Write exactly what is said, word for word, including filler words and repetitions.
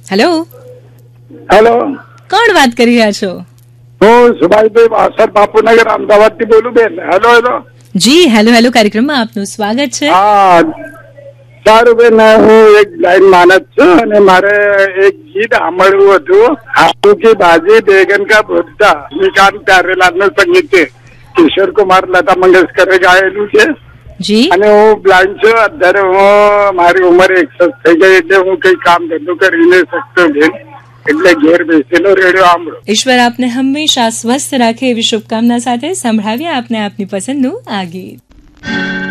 Hello, hello, કોણ વાત કરી રહ્યા છો? હું સુભાષભાઈ વાસર બાપુનગર અમદાવાદ થી બોલું બેન. હેલો હેલો જી, હેલો હેલો કાર્યક્રમમાં આપનું સ્વાગત છે. હા સારું બેન, હું એક બ્લાઇન્ડ માણસ છું અને મારે એક ગીત સાંભળવું હતું. આલુ કી ભાજી બેગન કા ભરતા, નિશાંત પ્યારેલાલ નું સંગીત છે. કિશોર કુમાર લતા મંગેશકરે ગાયેલું છે. જી, અને હું બ્લાઇન્ડ છું. અત્યારે હું મારી ઉંમર એકસઠ થઈ ગઈ એટલે હું કઈ કામ ધંધો કરી નહીં શકતો બેન, એટલે ઘેર બેસેલો રેડિયો સાંભળો. ઈશ્વર આપને હંમેશા સ્વસ્થ રાખે એવી શુભકામના સાથે સંભળાવીએ આપને આપની પસંદનું આ ગીત.